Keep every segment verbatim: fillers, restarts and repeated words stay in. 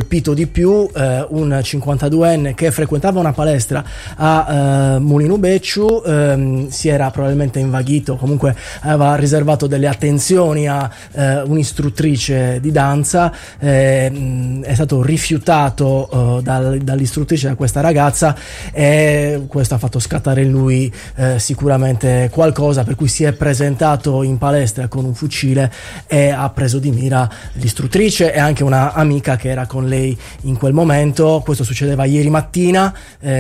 colpito di più, eh, un cinquantaduenne che frequentava una palestra a eh, Mulinu Becciu, ehm, si era probabilmente invaghito, comunque aveva riservato delle attenzioni a eh, un'istruttrice di danza, eh, mh, è stato rifiutato eh, dal, dall'istruttrice, da questa ragazza, e questo ha fatto scattare in lui eh, sicuramente qualcosa, per cui si è presentato in palestra con un fucile e ha preso di mira l'istruttrice e anche una amica che era con lei in quel momento. Questo succedeva ieri mattina,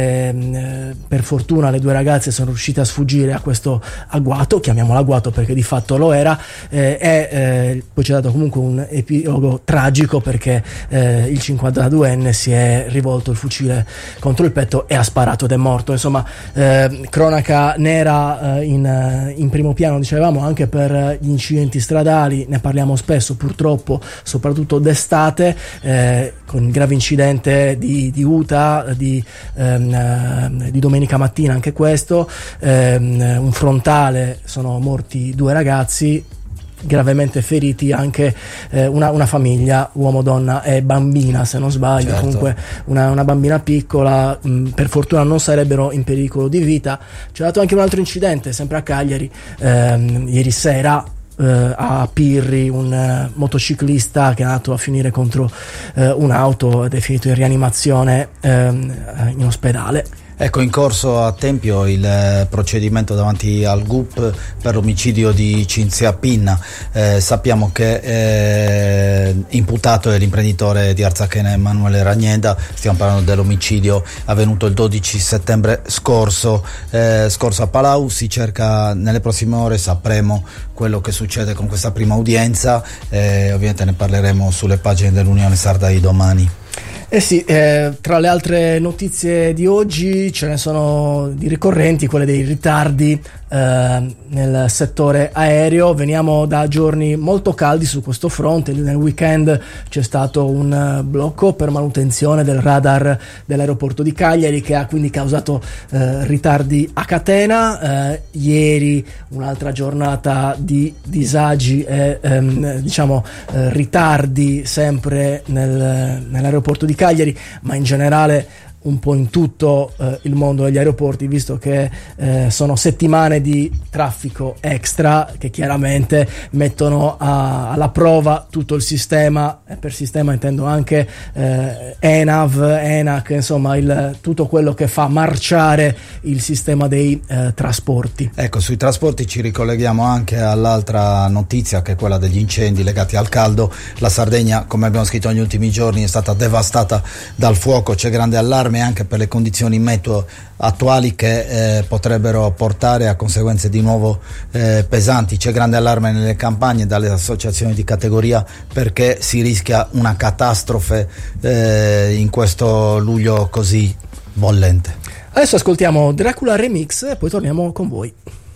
eh, per fortuna le due ragazze sono riuscite a sfuggire a questo agguato, chiamiamolo agguato perché di fatto lo era, eh, e eh, poi c'è stato comunque un epilogo tragico perché eh, il cinquantaduenne si è rivolto il fucile contro il petto e ha sparato ed è morto. Insomma, eh, cronaca nera eh, in, in primo piano, dicevamo, anche per gli incidenti stradali, ne parliamo spesso purtroppo, soprattutto d'estate, eh, con il grave incidente di, di Uta di, ehm, di domenica mattina, anche questo, ehm, un frontale, sono morti due ragazzi, gravemente feriti anche eh, una, una famiglia, uomo, donna e bambina, se non sbaglio. Certo. Comunque una, una bambina piccola, mh, per fortuna non sarebbero in pericolo di vita. C'è stato anche un altro incidente sempre a Cagliari ehm, ieri sera, Uh, a Pirri, un uh, motociclista che è andato a finire contro uh, un'auto ed è finito in rianimazione um, in ospedale. Ecco, in corso a Tempio il procedimento davanti al G U P per l'omicidio di Cinzia Pinna. Eh, sappiamo che eh, imputato è l'imprenditore di Arzachena Emanuele Ragneda. Stiamo parlando dell'omicidio avvenuto il dodici settembre scorso, eh, scorso a Palau. Si cerca, nelle prossime ore sapremo quello che succede con questa prima udienza, eh, ovviamente ne parleremo sulle pagine dell'Unione Sarda di domani. Eh sì, eh, tra le altre notizie di oggi ce ne sono di ricorrenti, quelle dei ritardi eh, nel settore aereo. Veniamo da giorni molto caldi su questo fronte. Nel weekend c'è stato un blocco per manutenzione del radar dell'aeroporto di Cagliari, che ha quindi causato eh, ritardi a catena. Eh, ieri un'altra giornata di disagi e ehm, diciamo eh, ritardi sempre nel, nell'aeroporto di Cagliari, ma in generale un po' in tutto eh, il mondo degli aeroporti, visto che eh, sono settimane di traffico extra che chiaramente mettono a, alla prova tutto il sistema, e per sistema intendo anche eh, ENAV, ENAC, insomma il, tutto quello che fa marciare il sistema dei eh, trasporti. Ecco, sui trasporti ci ricolleghiamo anche all'altra notizia, che è quella degli incendi legati al caldo. La Sardegna, come abbiamo scritto negli ultimi giorni, è stata devastata dal fuoco, c'è grande allarme anche per le condizioni meteo attuali che eh, potrebbero portare a conseguenze di nuovo eh, pesanti. C'è grande allarme nelle campagne dalle associazioni di categoria perché si rischia una catastrofe eh, in questo luglio così bollente. Adesso ascoltiamo Dracula Remix e poi torniamo con voi.